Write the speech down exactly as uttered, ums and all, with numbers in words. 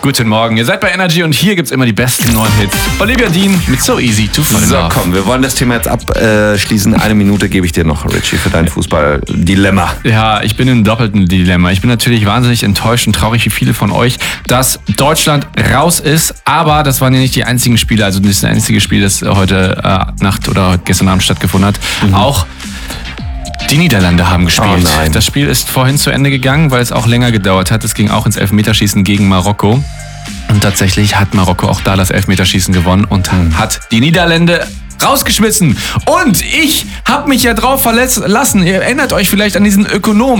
Guten Morgen, ihr seid bei Energy und hier gibt's immer die besten neuen Hits. Olivia Dean mit So Easy to Fall in So, Love. komm, wir wollen das Thema jetzt abschließen. Eine Minute gebe ich dir noch, Richie, für dein Fußball-Dilemma. Ja, ich bin im doppelten Dilemma. Ich bin natürlich wahnsinnig enttäuscht und traurig wie viele von euch, dass Deutschland raus ist. Aber das waren ja nicht die einzigen Spiele, also das ist das einzige Spiel, das heute äh, Nacht oder gestern Abend stattgefunden hat. Mhm. Auch die Niederlande haben gespielt. Oh nein. Das Spiel ist vorhin zu Ende gegangen, weil es auch länger gedauert hat. Es ging auch ins Elfmeterschießen gegen Marokko. Und tatsächlich hat Marokko auch da das Elfmeterschießen gewonnen und mhm. hat die Niederlande rausgeschmissen. Und ich habe mich ja drauf verlassen. Ihr erinnert euch vielleicht an diesen Ökonom.